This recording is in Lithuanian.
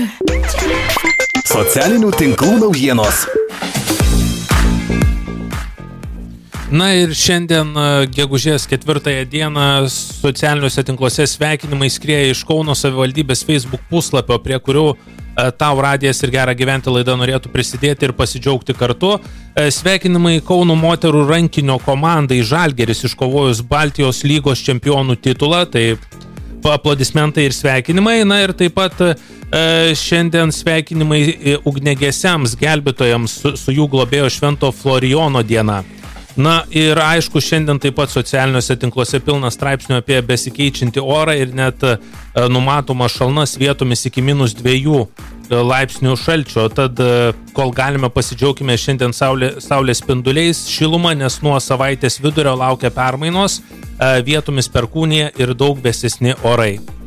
Socialinių tinklų naujienos. Na ir šiandien gegužės 4 dieną socialiniuose tinkluose sveikinimai skrieja iš Kauno savivaldybės Facebook puslapio, prie kurių Tau radijas ir Gera gyventi laida norėtų prisidėti ir pasidžiaugti kartu. Sveikinimai Kauno moterų rankinio komandai Žalgiris iškovojus Baltijos lygos čempionų titulą, tai aplodismentai ir sveikinimai. Na ir taip pat šiandien sveikinimai ugniagesiams gelbėtojams su jų globėjo Švento Florijono diena. Na ir aišku, šiandien taip pat socialiniuose tinkluose pilna straipsnių apie besikeičiantį orą ir net numatoma šalnas vietomis iki -2 laipsnių šalčio. Tad kol galime pasidžiaugime šiandien saulės spinduliais šilumą, nes nuo savaitės vidurio laukia permainos, vietomis perkūnija ir daug vėsesni orai.